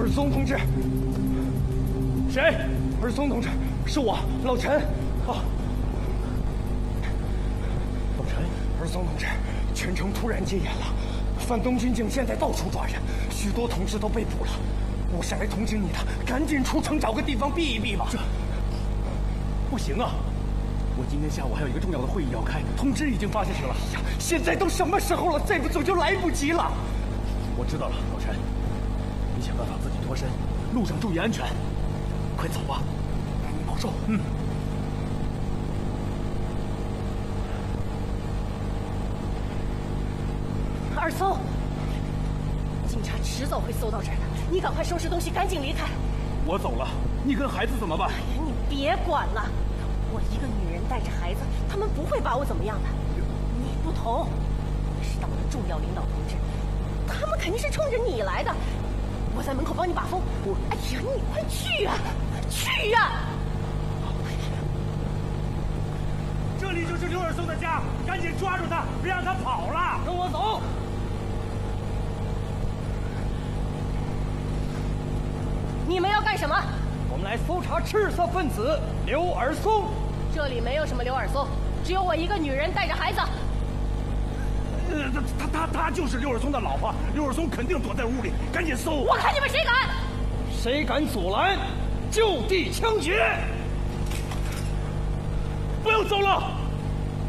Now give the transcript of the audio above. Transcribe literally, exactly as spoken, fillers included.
尔松同志。 谁？ 尔松同志，是我，老陈。啊， 老陈。 尔松同志，全城突然戒严了，反动军警现在到处抓人，许多同志都被捕了。我是来通知你的，赶紧出城找个地方避一避吧。 这不行啊！我今天下午还有一个重要的会议要开，通知已经发下去了。 哎呀，现在都什么时候了，再不走就来不及了。 我知道了，老陈，你想办法自己脱身，路上注意安全，快走吧。 你保重。 嗯。 二松，警察迟早会搜到这儿的，你赶快收拾东西，赶紧离开。 我走了，你跟孩子怎么办？ 哎呀，你别管了，我一个女人带着孩子，他们不会把我怎么样的。你不同，你是党的重要领导同志，他们肯定是冲着你来的。我在门口帮你把风。我，哎呀，你快去呀、啊，去呀、啊！ 这里就是刘尔松的家，赶紧抓住他，别让他跑了。跟我走。 你们要干什么？ 我们来搜查赤色分子刘尔松。 这里没有什么刘尔松，只有我一个女人带着孩子。 呃，他他他就是刘尔松的老婆，刘尔松肯定躲在屋里，赶紧搜！ 我看你们谁敢！ 谁敢阻拦，就地枪决！ 不要走了！